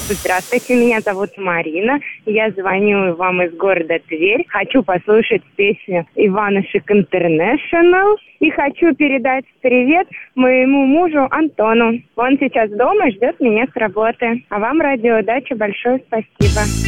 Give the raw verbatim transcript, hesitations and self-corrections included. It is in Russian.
Здравствуйте, меня зовут Марина. Я звоню вам из города Тверь. Хочу послушать песню Иванушек Интернешнл. И хочу передать привет моему мужу Антону. Он сейчас дома ждет меня с работы. А вам, радиодача, большое спасибо.